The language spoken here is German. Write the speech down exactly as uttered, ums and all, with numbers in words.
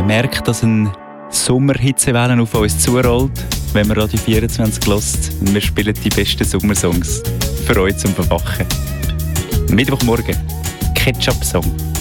merkt, dass eine Sommerhitzewelle auf uns zurollt, wenn man Radio vierundzwanzig hört. Wir spielen die besten Sommersongs für euch zum Verwachen. Mittwochmorgen, Ketchup-Song.